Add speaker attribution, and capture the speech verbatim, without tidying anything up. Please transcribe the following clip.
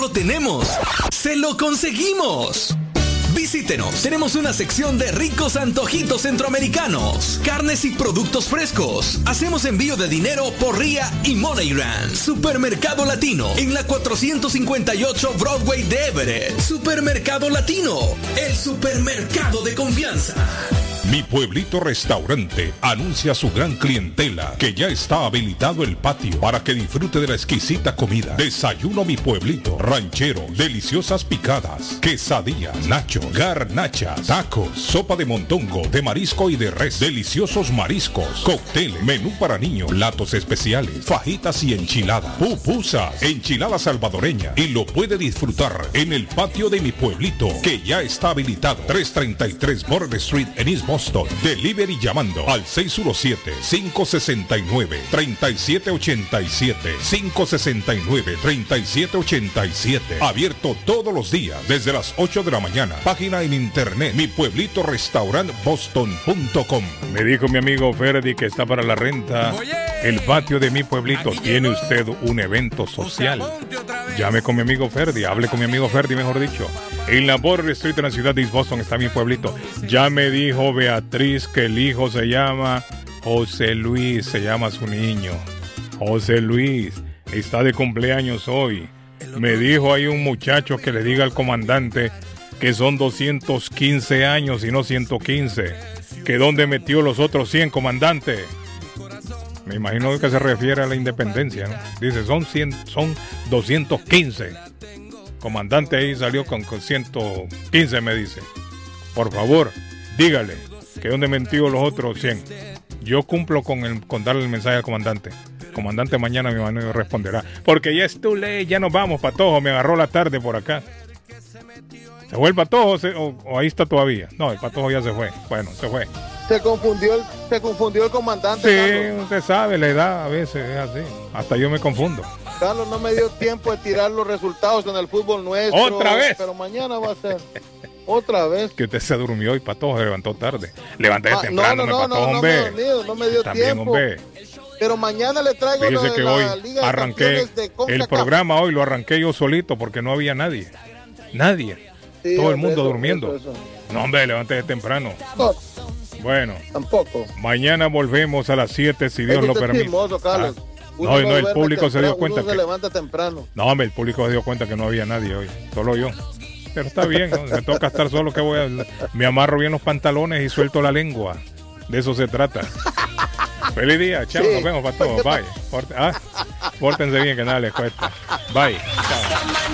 Speaker 1: lo tenemos, se lo conseguimos. Visítenos, tenemos una sección de ricos antojitos centroamericanos, carnes y productos frescos. Hacemos envío de dinero por R I A y MoneyGram. Supermercado Latino, en la cuatrocientos cincuenta y ocho Broadway de Everett. Supermercado Latino, el supermercado de confianza.
Speaker 2: Mi Pueblito Restaurante anuncia a su gran clientela que ya está habilitado el patio para que disfrute de la exquisita comida. Desayuno Mi Pueblito, ranchero, deliciosas picadas, quesadillas, nachos, garnachas, tacos, sopa de montongo, de marisco y de res, deliciosos mariscos, cócteles, menú para niños, platos especiales, fajitas y enchiladas, pupusas, enchilada salvadoreña, y lo puede disfrutar en el patio de Mi Pueblito, que ya está habilitado. tres treinta y tres Border Street en East Boston. Delivery llamando al seis uno siete, cinco seis nueve, tres siete ocho siete, cinco seis nueve, tres siete ocho siete. Abierto todos los días desde las ocho de la mañana. Página en internet mi pueblito restaurant boston punto com. Me dijo mi amigo Ferdi que está para la renta el patio de Mi Pueblito. ¿Tiene usted un evento social? Llame con mi amigo Ferdi, hable con mi amigo Ferdi, mejor dicho. En la Border Street en la ciudad de East Boston está Mi Pueblito. Ya me dijo Beatriz que el hijo se llama José Luis, se llama su niño. José Luis está de cumpleaños hoy. Me dijo ahí un muchacho que le diga al comandante que son doscientos quince años y no ciento quince. Que dónde metió los otros cien, comandante. Me imagino que se refiere a la independencia, ¿no? Dice, son, cien, son doscientos quince. Comandante ahí salió con, con ciento quince, me dice. Por favor, dígale que dónde metió los otros cien. Yo cumplo con, el, con darle el mensaje al comandante. Comandante mañana mi mano responderá. Porque ya es tu ley, ya nos vamos, Patojo. Me agarró la tarde por acá. ¿Se fue el Patojo se, o, o ahí está todavía? No, el Patojo ya se fue. Bueno, se fue.
Speaker 3: Se confundió el, se confundió el comandante.
Speaker 4: Sí,
Speaker 3: Carlos.
Speaker 4: Usted sabe, la edad a veces es así. Hasta yo me confundo.
Speaker 3: Carlos, no me dio tiempo de tirar los resultados en el fútbol nuestro.
Speaker 4: ¿Otra vez?
Speaker 3: Pero mañana va a ser. Otra vez.
Speaker 4: Que usted se durmió y Patojo se levantó tarde. Levanté
Speaker 3: Ma,
Speaker 4: temprano,
Speaker 3: no, no,
Speaker 4: me Patojo,
Speaker 3: no, no, no me he dormido, no me dio
Speaker 4: También,
Speaker 3: tiempo.
Speaker 4: Hombre.
Speaker 3: Pero mañana le traigo
Speaker 4: Fíjese
Speaker 3: lo de
Speaker 4: que
Speaker 3: la
Speaker 4: hoy
Speaker 3: Liga de
Speaker 4: arranqué
Speaker 3: Campeones de CONCACAF.
Speaker 4: el programa, hoy lo arranqué yo solito porque no había nadie. Nadie.
Speaker 3: Sí,
Speaker 4: Todo el
Speaker 3: hombre,
Speaker 4: mundo
Speaker 3: eso,
Speaker 4: durmiendo.
Speaker 3: eso, eso.
Speaker 4: No, hombre, levanté temprano.
Speaker 3: No,
Speaker 4: Bueno.
Speaker 3: tampoco.
Speaker 4: Mañana volvemos a las siete si Dios
Speaker 3: Eso
Speaker 4: lo
Speaker 3: es
Speaker 4: permite.
Speaker 3: chismoso, Carlos.
Speaker 4: Ah.
Speaker 3: Uno
Speaker 4: No, no, el
Speaker 3: duerme
Speaker 4: público se dio
Speaker 3: temprano,
Speaker 4: cuenta
Speaker 3: uno
Speaker 4: que...
Speaker 3: se levanta temprano.
Speaker 4: No, hombre, el público se dio cuenta que no había nadie hoy. Solo yo. Pero está bien, ¿no? Me toca estar solo, que voy a... Me amarro bien los pantalones y suelto la lengua. De eso se trata. Feliz día, chao, sí. Nos vemos para todos. Bye. Porte... Ah, pórtense bien, que nada les cuesta. Bye. Chao.